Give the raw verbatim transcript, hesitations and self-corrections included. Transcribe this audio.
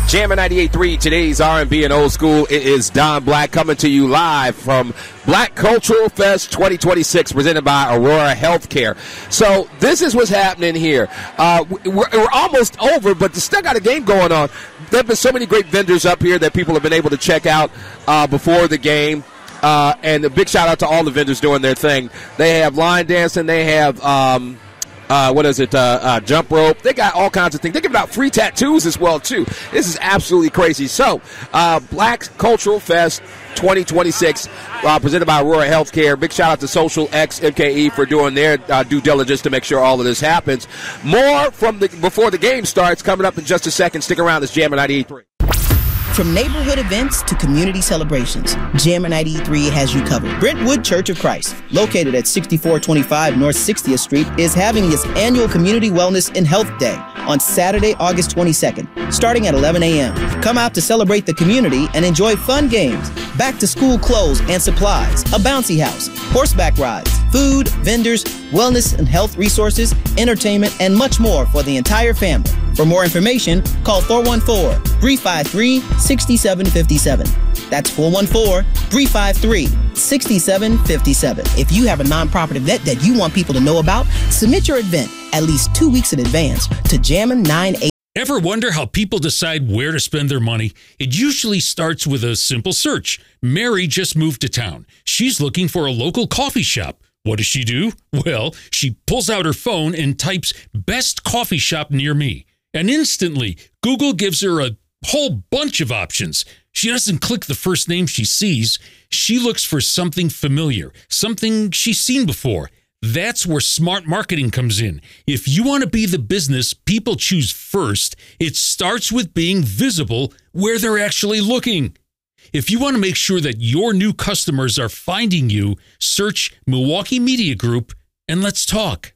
Jammin' ninety-eight point three, today's R and B and old school. It is Don Black coming to you live from Black Cultural Fest twenty twenty-six, presented by Aurora Healthcare. So this is what's happening here. Uh, we're, we're almost over, but still got a game going on. There have been so many great vendors up here that people have been able to check out uh, before the game. Uh, and a big shout out to all the vendors doing their thing. They have line dancing. They have... Um, Uh, what is it, uh, uh, jump rope. They got all kinds of things. They're giving out free tattoos as well, too. This is absolutely crazy. So, uh, Black Cultural Fest twenty twenty-six, uh, presented by Aurora Healthcare. Big shout out to Social X M K E for doing their uh, due diligence to make sure all of this happens. More from the before the game starts coming up in just a second. Stick around. It's Jammin' ninety-eight point three. From neighborhood events to community celebrations, Jammin' ninety-eight point three has you covered. Brentwood Church of Christ, located at sixty-four twenty-five North sixtieth Street, is having its annual Community Wellness and Health Day on Saturday, August twenty-second, starting at eleven a.m. Come out to celebrate the community and enjoy fun games, back-to-school clothes and supplies, a bouncy house, horseback rides, food, vendors, wellness and health resources, entertainment, and much more for the entire family. For more information, call four one four, three five three, six seven five seven. That's four one four, three five three, six seven five seven. If you have a nonprofit event that you want people to know about, submit your event at least two weeks in advance to Jammin' ninety-eight. Ever wonder how people decide where to spend their money? It usually starts with a simple search. Mary just moved to town. She's looking for a local coffee shop. What does she do? Well, she pulls out her phone and types best coffee shop near me. And instantly, Google gives her a whole bunch of options. She doesn't click the first name she sees. She looks for something familiar, something she's seen before. That's where smart marketing comes in. If you want to be the business people choose first, it starts with being visible where they're actually looking. If you want to make sure that your new customers are finding you, search Milwaukee Media Group and let's talk.